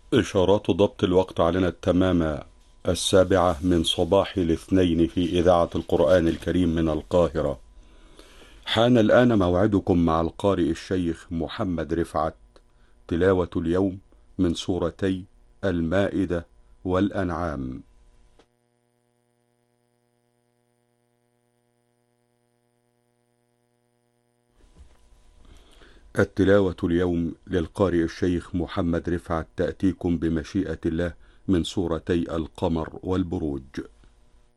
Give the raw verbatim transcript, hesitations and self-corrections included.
إشارات ضبط الوقت علينا التمام السابعة من صباح الاثنين في إذاعة القرآن الكريم من القاهرة. حان الآن موعدكم مع القارئ الشيخ محمد رفعت. تلاوة اليوم من سورتي المائدة والأنعام. التلاوة اليوم للقارئ الشيخ محمد رفعت تأتيكم بمشيئة الله من سورتي القمر والبروج.